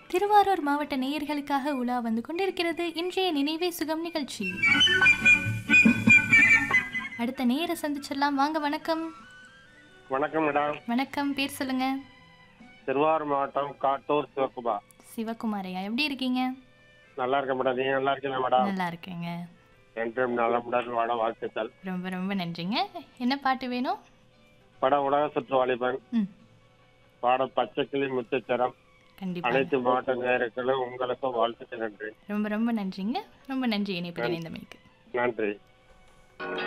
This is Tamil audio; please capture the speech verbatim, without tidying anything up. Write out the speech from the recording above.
திருவாரூர் மாவட்ட நேயர்களுக்காக உலா வந்து கொண்டிருக்கிறது இன்றைய நினைவே சுகம் நிகழ்ச்சி. அடுத்த நேயரை சந்திச்சிடலாம். வாங்க, வணக்கம். வணக்கம் மேடம். வணக்கம், பேர் சொல்லுங்க. திருவாரூர் மாவட்டம் காட்டூர் சிவகுமார். சிவகுமாரையா, எப்படி இருக்கீங்க? நல்லா இருக்கேன் மேடம். நீங்க நல்லா இருக்கீங்களா மேடம்? நல்லா இருக்கேங்க. என்றும் நலமுடன் வாழ வாழ்த்துக்கள். ரொம்ப ரொம்ப நன்றிங்க. என்ன பாட்டு வேணும்? படம் உலக சுற்று வாலிபன், ம் பாடம் பச்சைக்கிளி முத்துச்சரம். கண்டிப்பா. அனைத்து மாவட்ட நேயர்களும் உங்களுக்கும் வாழ்த்துக்கள். நன்றி. ரொம்ப ரொம்ப நன்றிங்க. ரொம்ப நன்றி இணைப்பில் இணைந்தமைக்கு. நன்றி.